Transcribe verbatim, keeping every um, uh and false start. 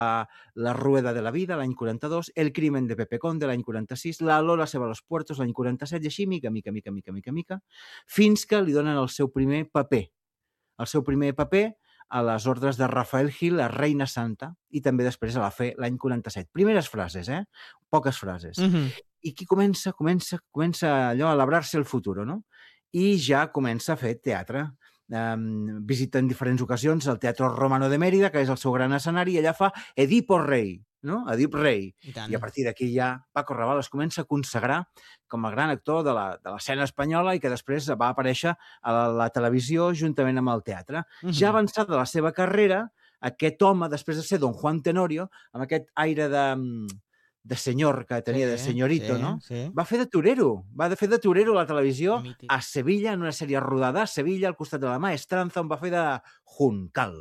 La rueda de la vida, l'any quaranta-dos, El crimen de Pepe Conde, l'any quaranta-sis, La Lola se va a los puertos, l'any quaranta-set, i així, mica, mica, mica, mica, mica, mica, fins que li donen el seu primer paper. El seu primer paper a les ordres de Rafael Gil, a Reina Santa, i també després a la Fe, l'any quaranta-set. Primeres frases, eh? Poques frases. Mhm. I aquí comença, comença, comença allò a labrar-se el futur, no? I ja comença a fer teatre. Um, visita en diferents ocasions el Teatre Romano de Mèrida, que és el seu gran escenari, i allà fa Edipo Rei, no? Edip Rei. I tant. I a partir d'aquí ja Paco Rabanne es comença a consagrar com a gran actor de la- de l'escena espanyola i que després va aparèixer a la, la televisió juntament amb el teatre. Mhm. Ja avançada la seva carrera, aquest home, després de ser Don Juan Tenorio, amb aquest aire de, de senyor que tenia, Sí, de senyorito, sí, no? sí. Va fer de torero, va de fer de torero a la televisió Mític. a Sevilla, en una sèrie rodada a Sevilla, al costat de la Maestranza, on va fer de Juncal.